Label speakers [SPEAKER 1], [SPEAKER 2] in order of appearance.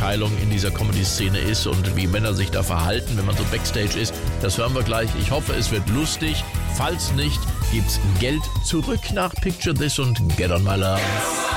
[SPEAKER 1] Gewaltenteilung in dieser Comedy-Szene ist und wie Männer sich da verhalten, wenn man so Backstage ist. Das hören wir gleich. Ich hoffe, es wird lustig. Falls nicht, gibt's Geld zurück nach Picture This und Get On My Love.